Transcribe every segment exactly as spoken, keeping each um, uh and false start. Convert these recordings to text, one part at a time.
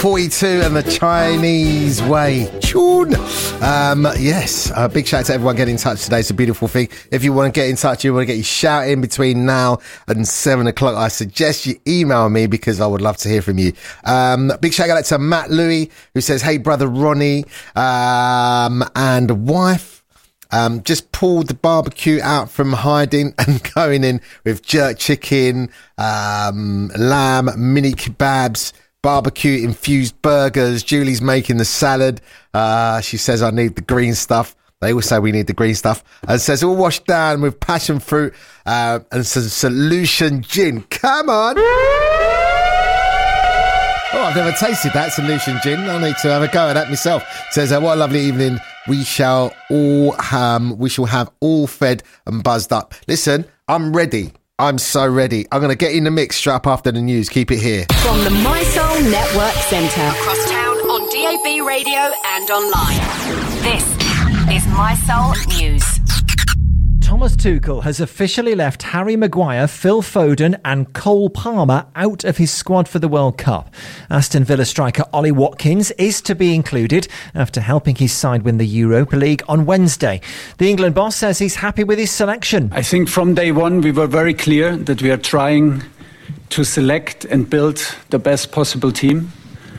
forty-two and the Chinese Way tune. Um, yes, a big shout out to everyone getting in touch today. It's a beautiful thing. If you want to get in touch, you want to get your shout in between now and seven o'clock, I suggest you email me because I would love to hear from you. Um, big shout out to Matt Louis, who says, hey, brother Ronnie um, and wife. Um, just pulled the barbecue out from hiding and going in with jerk chicken, um, lamb, mini kebabs, barbecue infused burgers. Julie's making the salad. Uh, she says, I need the green stuff. They all say we need the green stuff. And says, all washed down with passion fruit uh, and some solution gin. Come on. Oh, I've never tasted that solution gin. I need to have a go at that myself. Says, uh, what a lovely evening. We shall all um, we shall have all fed and buzzed up. Listen, I'm ready. I'm so ready. I'm going to get in the mix straight up after the news. Keep it here. From the My Soul Network Centre. Across town on D A B radio and online. This is My Soul News. Thomas Tuchel has officially left Harry Maguire, Phil Foden and Cole Palmer out of his squad for the World Cup. Aston Villa striker Ollie Watkins is to be included after helping his side win the Europa League on Wednesday. The England boss says he's happy with his selection. I think from day one we were very clear that we are trying to select and build the best possible team,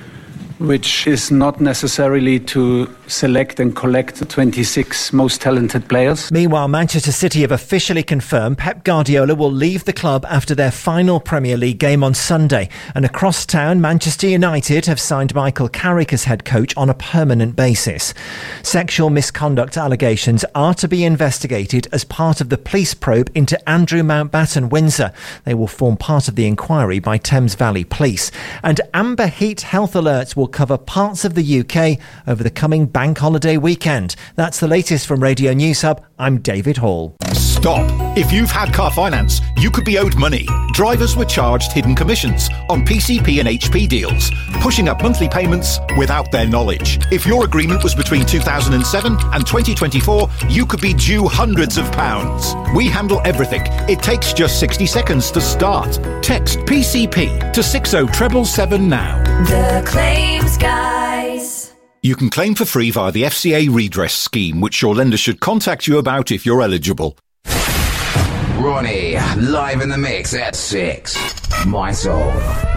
which is not necessarily to select and collect the twenty-six most talented players. Meanwhile, Manchester City have officially confirmed Pep Guardiola will leave the club after their final Premier League game on Sunday. And across town, Manchester United have signed Michael Carrick as head coach on a permanent basis. Sexual misconduct allegations are to be investigated as part of the police probe into Andrew Mountbatten Windsor. They will form part of the inquiry by Thames Valley Police. And Amber Heat health alerts will cover parts of the U K over the coming bank holiday weekend. That's the latest from Radio News Hub. I'm David Hall. Stop. If you've had car finance, you could be owed money. Drivers were charged hidden commissions on P C P and H P deals, pushing up monthly payments without their knowledge. If your agreement was between two thousand seven and twenty twenty-four, you could be due hundreds of pounds. We handle everything. It takes just sixty seconds to start. Text P C P to six oh seven seven now. The Claims Guys. You can claim for free via the F C A redress scheme, which your lender should contact you about if you're eligible. Ronnie, live in the mix at six. My Soul.